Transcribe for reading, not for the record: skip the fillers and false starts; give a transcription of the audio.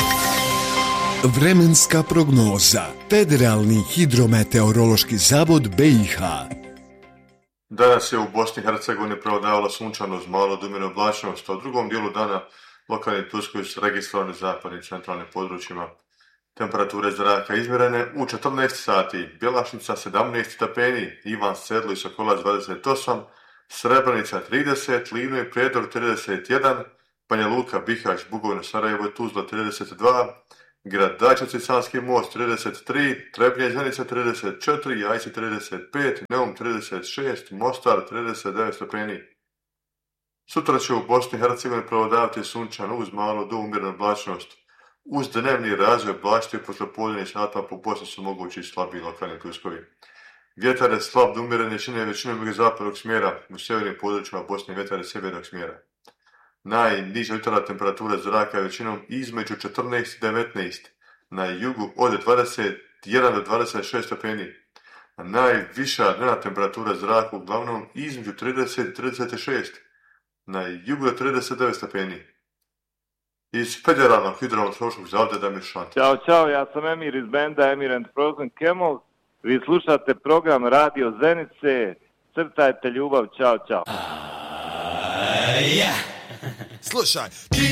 Vremenska prognoza. Federalni hidrometeorološki zavod BiH. Danas je u Bosni i Hercegovini prevladavala sunčano uz malo do umjerene oblačnosti, a u drugom dijelu dana lokalni pljuskovi su registrovani u zapadnim i centralnim područjima. Temperature zraka izmjerene u 14 sati, Bjelašnica 17 stepeni, Ivan Sedlo i Sokolac 28, Srebrenica 30, Livno i Prijedor 31, Banja Luka, Bihać, Bugovina, Sarajevo i Tuzla 32, Grad Dačac i Sanski Most 33, Trebnje i Zenica 34, Jajce 35, Neum 36, Mostar 39 stepeni. Sutra će u Bosni i Hercegovini prevladavati sunčano uz malo do umjerenu oblačnost. Uz dnevni razvoj oblačnosti u poslijepodnevnim satima po Bosni su mogući i slabiji lokalni pljuskovi. Vjetar je slab do umjerene jačine većinom jugozapadnog smjera, u sjevernim područjima Bosne vjetar je sjevernog smjera. Najniža jutarnja temperatura zraka je većinom između 14 i 19, na jugu od 21 do 26 stepeni, a najviša dnevna temperatura zraka uglavnom između 30 i 36, na jugu je 39 stepeni. Iz Federalnog hidrometeorološkog zavoda Damir Šantić. Ćao, ja sam Emir iz benda Emir and Frozen Camels. Vi slušate program Radio Zenice. Crtajte ljubav, čao. Slušaj,